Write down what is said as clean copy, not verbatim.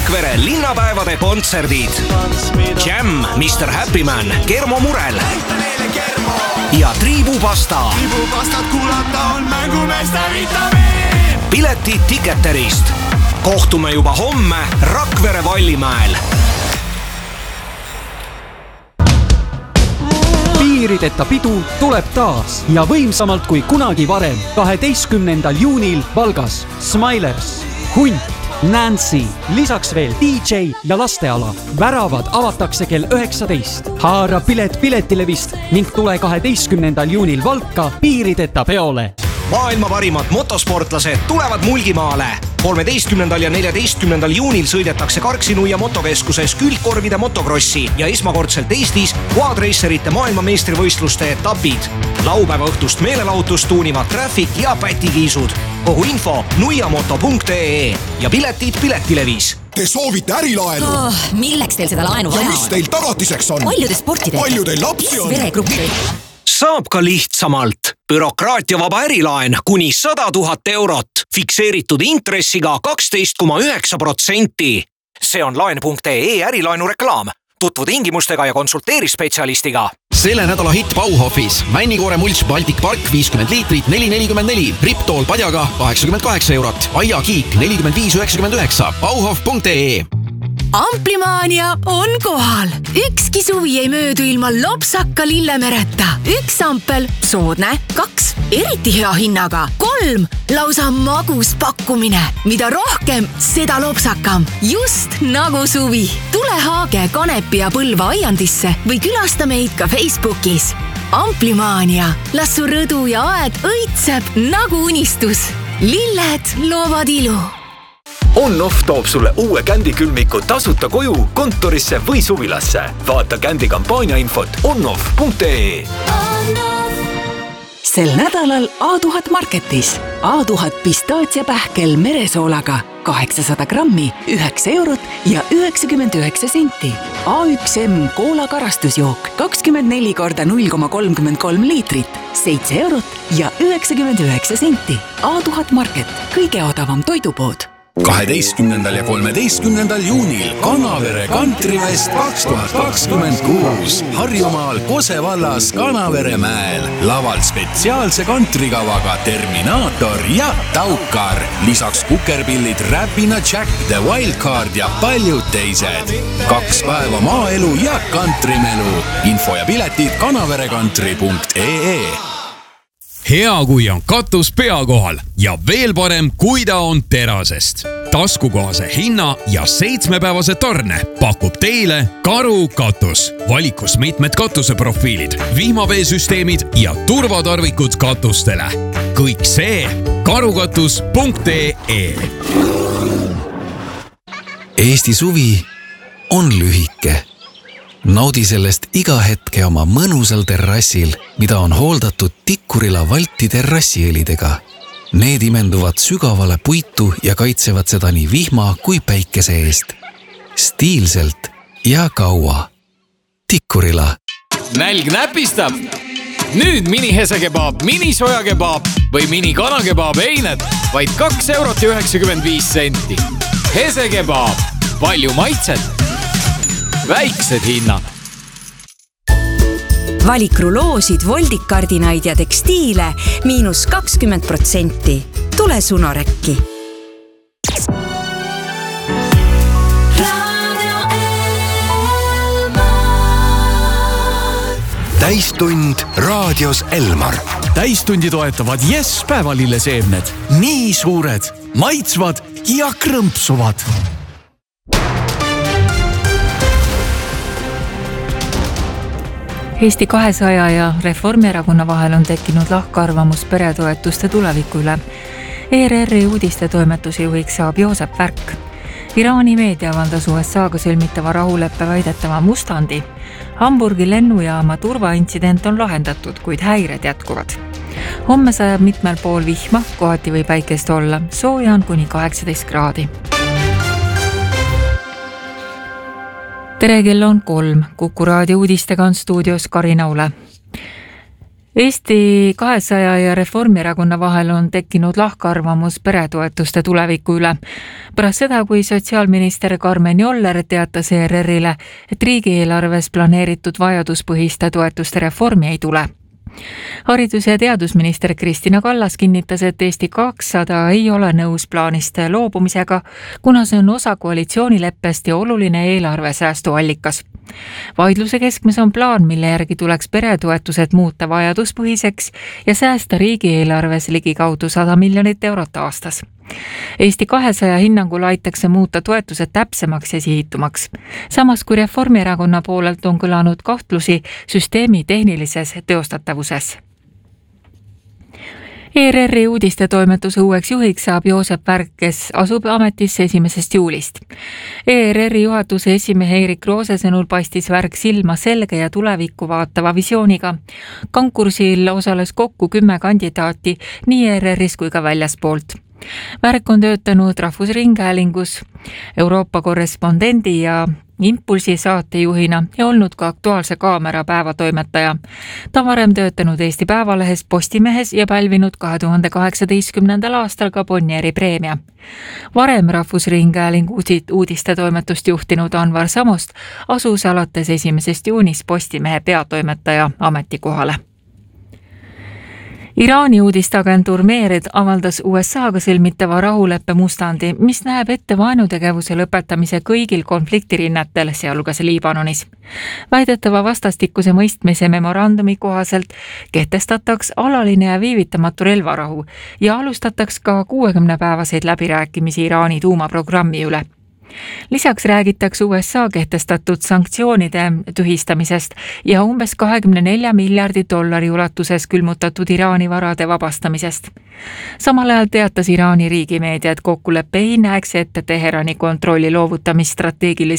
Rakvere linnapäevade kontserdid. Jam, Mr. Happy Man, Germo Murel ja Triibupasta. Triibupastat kuulata on mängumeeste vitamiin. Piletid Ticketerist. Kohtume juba homme Rakvere Vallimäel. Piirideta pidu tuleb taas ja võimsamalt kui kunagi varem 12. juunil Valgas. Smilers, Hunt, Nancy, lisaks veel DJ ja lasteala. Väravad avatakse kell 19. Haara pilet Piletilevist ning tule 12. juunil Valka piirideta peole. Maailma parimad motosportlased tulevad Mulgimaale. 13. ja 14. juunil sõidetakse Karksi-Nuia motokeskuses külgkorvide motokrossi ja esmakordselt Eestis quadracerite maailmameistrivõistluste etapid. Laupäeva õhtust meelelahutust tuunivad Traffic ja Pätikiisud. Kogu info nuiamoto.ee ja piletid Piletilevis. Te soovite ärilaenu? Milleks teil seda laenu vaja on? Ja mis teil tagatiseks on? Palju te sporti teete? Palju teil lapsi on? Veregruppi. Saab ka lihtsamalt. Bürokraatiavaba ärilaen kuni 100 000 eurot. Fikseeritud intressiga 12,9%. See on laen.ee ärilaenu reklaam. Tutvu tingimustega ja konsulteeri spetsialistiga. Selle nädala hitt Bauhofis. Männikoore mulch Baltic Park 50 liitrit 4,44. Riptool padjaga 88 eurot. Aiakiik 45,99. Bauhof.ee. Amplimaania on kohal. Ükski suvi ei möödu ilma lopsaka lillemereta. 1 ampel, soodne, 2 eriti hea hinnaga, 3 lausa magus pakkumine. Mida rohkem, seda lopsakam. Just nagu suvi. Tule Haage, Kanepi ja Põlva aiandisse või külasta meid ka Facebookis. Amplimaania. Las su rõdu ja aed õitseb nagu unistus. Lilled loovad ilu. On-Off toob sulle uue Kändi külmiku tasuta koju, kontorisse või suvilasse. Vaata Kändi kampaania infot onoff.ee. Sel nädalal A1000 Marketis. A1000 pistaatsiapähkel meresoolaga 800 grammi, 9 eurot ja 99 senti. A1M koola karastusjook 24 korda 0,33 liitrit, 7 eurot ja 99 senti. A1000 Market, kõige odavam toidupood. 12. ja 13. juunil Kanavere Kantrivest 2026 Harjumaal Kose vallas Kanavere mäel. Laval spetsiaalse kantrikavaga Terminaator ja Taukar. Lisaks kukerpillid Räpina Jack, The Wildcard ja paljud teised. 2 päeva maaelu ja kantrimelu. Info ja piletid kanaverekantri.ee. Hea, kui on katus pea kohal ja veel parem, kui ta on terasest. Taskukohase hinna ja 7-päevase tarne pakub teile Karu katus. Valikus mitmed katuseprofiilid, vihmaveesüsteemid ja turvatarvikud katustele. Kõik see karukatus.ee. Eesti suvi on lühike. Naudi sellest iga hetke oma mõnusal terrassil, mida on hooldatud Tikkurila Valti terrassiõlidega. Need imenduvad sügavale puitu ja kaitsevad seda nii vihma kui päikese eest. Stiilselt ja kaua. Tikkurila. Nälg näpistab. Nüüd mini-hesekebaab, mini-sojakebaab või mini-kanakebaab eined vaid 2 eurot ja 95 senti. Hesekebaab. Palju maitset. Väiksed hinnad. Valik ruloosid, voldikardinaid ja tekstiile -20%. Tule Sunorekki. Täistund raadios Elmar. Täistundi toetavad Yes päevalilleseemned. Nii suured, maitsvad ja krõmpsuvad. Eesti 200 ja Reformierakonna vahel on tekkinud lahkarvamus peretoetuste tuleviku üle. ERR-i uudistetoimetuse juhiks saab Joosep Värk. Iraani meedia avaldas USA-ga sõlmitava rahuleppe väidetava mustandi. Hamburgi lennujaama turvaintsident on lahendatud, kuid häired jätkuvad. Homme sajab mitmel pool vihma, kohati või päikest olla. Sooja on kuni 18 kraadi. Tere, kell on 3. Kuku raadio uudistega on stuudios Karin Aule. Eesti 200 ja Reformierakonna vahel on tekkinud lahkarvamus peretoetuste tuleviku üle. Pärast seda, kui sotsiaalminister Karmen Joller teatas ERR-ile, et riigieelarves planeeritud vajaduspõhiste toetuste reformi ei tule. Haridus- ja teadusminister Kristina Kallas kinnitas, et Eesti 200 ei ole nõus plaanist loobumisega, kuna see on osa koalitsioonileppest ja oluline eelarvesäästu allikas. Vaidluse keskmes on plaan, mille järgi tuleks peretoetused muuta vajaduspõhiseks ja säästa riigieelarves ligikaudu 100 miljonit eurot aastas. Eesti 200 hinnangul aitaks see muuta toetused täpsemaks ja sihitumaks. Samas kui Reformierakonna poolelt on kõlanud kahtlusi süsteemi tehnilises teostatavuses. ERR-i uudistetoimetuse uueks juhiks saab Joosep Värk, kes asub ametisse 1. juulist. ERR-i juhatuse esimehe Erik Roose sõnul paistis Värk silma selge ja tulevikku vaatava visiooniga. Konkursil osales kokku 10 kandidaati nii ERR-is kui ka väljaspoolt. Värk on töötanud Rahvusringhäälingus Euroopa korrespondendi ja Impulsi saatejuhina ja olnud ka Aktuaalse kaamera päevatoimetaja. Ta varem töötanud Eesti Päevalehes, Postimehes ja pälvinud 2018. aastal ka Bonnieri preemia. Varem Rahvusringhäälingu uudistetoimetust juhtinud Anvar Samost asus alates 1. juunist Postimehe peatoimetaja ametikohale. Iraani uudisteagentuur Mered avaldas USA-ga sõlmitava rahuleppe mustandi, mis näeb ette vaenutegevuse lõpetamise kõigil konfliktirinnetel, sealhulgas Liibanonis. Väidetava vastastikuse mõistmise memorandumi kohaselt kehtestataks alaline ja viivitamatu relvarahu ja alustataks ka 60-päevaseid läbirääkimisi Iraani tuumaprogrammi üle. Lisaks räägitakse USA kehtestatud sanktsioonide tühistamisest ja umbes 24 miljardi dollari ulatuses külmutatud Iraani varade vabastamisest. Samal ajal teatas Iraani riigimeedia, et kokkulepe ei näeks ette Teherani kontrolli loovutamist strateegilise